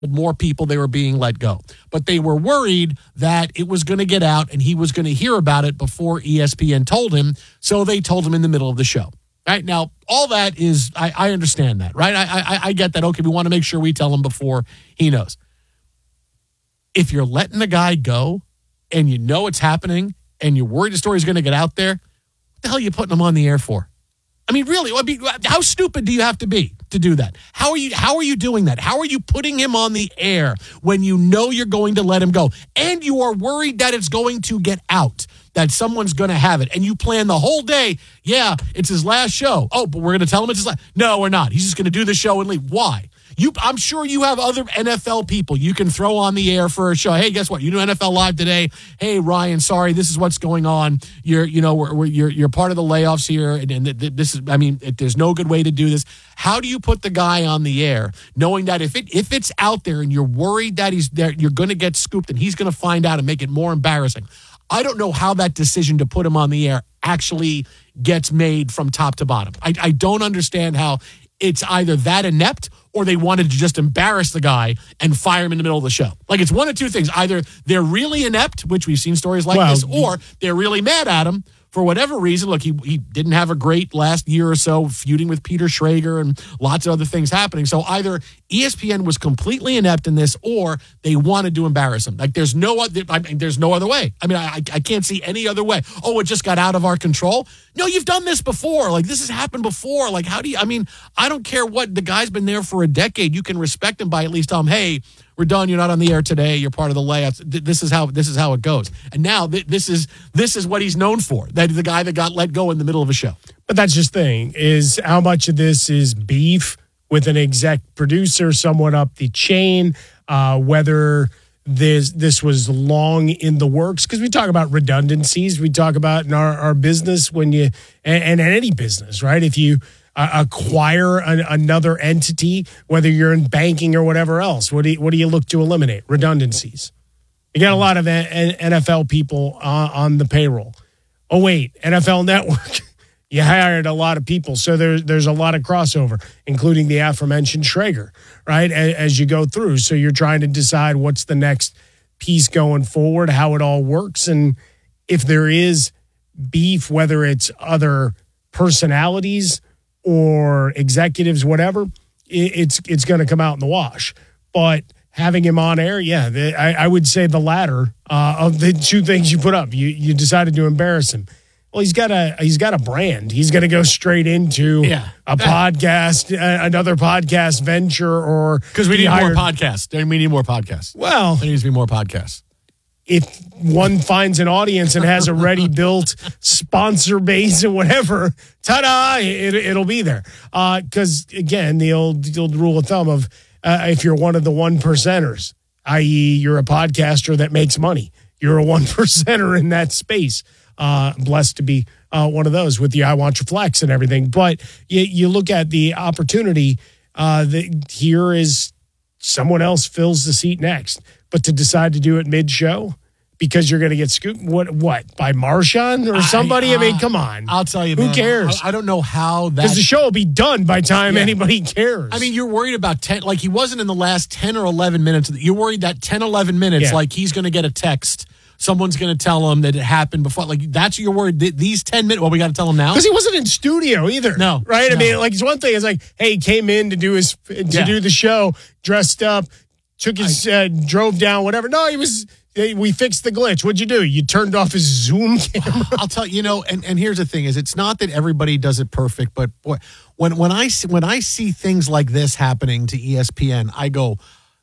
more people, they were being let go. But they were worried that it was going to get out and he was going to hear about it before ESPN told him. So they told him in the middle of the show. Right now, all that is, I understand that, right? I get that. Okay, we want to make sure we tell him before he knows. If you're letting the guy go and you know it's happening and you're worried the story's going to get out there, what the hell are you putting him on the air for? I mean, really, how stupid do you have to be to do that? How are you doing that? How are you putting him on the air when you know you're going to let him go? And you are worried that it's going to get out, that someone's going to have it. And you plan the whole day, yeah, it's his last show. Oh, but we're going to tell him it's his last. No, we're not. He's just going to do the show and leave. Why? I'm sure you have other NFL people you can throw on the air for a show. Hey, guess what? You do NFL Live today. Hey, Ryan, sorry, this is what's going on. You're part of the layoffs here, and this is. I mean, there's no good way to do this. How do you put the guy on the air, knowing that if it's out there and you're worried that he's there, you're going to get scooped and he's going to find out and make it more embarrassing? I don't know how that decision to put him on the air actually gets made from top to bottom. I don't understand how it's either that inept or they wanted to just embarrass the guy and fire him in the middle of the show. Like, it's one of two things. Either they're really inept, which we've seen stories like this, or they're really mad at him for whatever reason. Look, he didn't have a great last year or so feuding with Peter Schrager and lots of other things happening. So either ESPN was completely inept in this or they wanted to embarrass him. Like, there's no other way. I mean, I can't see any other way. Oh, it just got out of our control. No, you've done this before. Like, this has happened before. Like, I don't care what, the guy's been there for a decade. You can respect him by at least tell him, hey, we're done. You're not on the air today. You're part of the layouts. This is how it goes. And now this is what he's known for. That the guy that got let go in the middle of a show. But that's just the thing, is how much of this is beef with an exec producer, someone up the chain, whether this was long in the works. Because we talk about redundancies. We talk about in our business and in any business, right? If you acquire another entity, whether you're in banking or whatever else, what do you look to eliminate? Redundancies. You got a lot of NFL people on the payroll. Oh wait, NFL Network. You hired a lot of people, so there's a lot of crossover, including the aforementioned Schrager, right? As you go through, so you're trying to decide what's the next piece going forward, how it all works, and if there is beef, whether it's other personalities or executives, whatever, it's going to come out in the wash. But having him on air, I would say the latter of the two things you put up. You decided to embarrass him. Well, he's got a brand. He's going to go straight into a podcast, another podcast venture, or because we need more podcasts. We need more podcasts. Well, there needs to be more podcasts. If one finds an audience and has a ready-built sponsor base and whatever, ta-da, it'll be there. Because, again, the old rule of thumb of if you're one of the 1%ers, i.e. you're a podcaster that makes money, you're a 1%er in that space. Blessed to be one of those with the I Want Your Flex and everything. But you look at the opportunity, here is someone else fills the seat next. But to decide to do it mid-show because you're going to get scooped, what by Marshawn or somebody? I mean, come on. I'll tell you, who man, cares? I don't know how that, because the show will be done by time anybody cares. I mean, you're worried about 10, like he wasn't in the last 10 or 11 minutes. You're worried that 10, 11 minutes, like he's going to get a text. Someone's going to tell him that it happened before. Like, that's your word. These 10 minutes. Well, we got to tell him now. Because he wasn't in studio either. No. Right? No. I mean, like, it's one thing. It's like, hey, he came in to do the show, dressed up, took his, drove down, whatever. No, we fixed the glitch. What'd you do? You turned off his Zoom camera. I'll tell you, and here's the thing is it's not that everybody does it perfect, but boy, when I see things like this happening to ESPN, I go,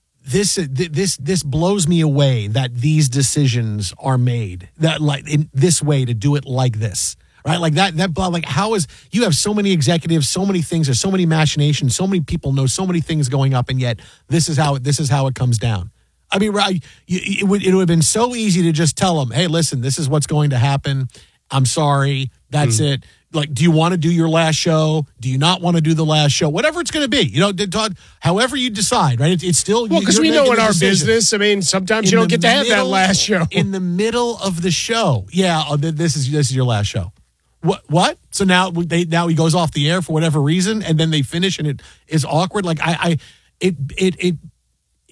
This blows me away that these decisions are made that like in this way to do it like this, right? Like that like how is you have so many executives, so many things, there's so many machinations, so many people know so many things going up, and yet this is how it comes down. I mean, right? It would have been so easy to just tell them, hey, listen, this is what's going to happen. I'm sorry, that's it. Like, do you want to do your last show? Do you not want to do the last show? Whatever it's going to be, however you decide, right? It's still because we know in our business. I mean, sometimes you don't get to have that last show in the middle of the show. Yeah, this is your last show. What? So now he goes off the air for whatever reason, and then they finish, and it is awkward. Like it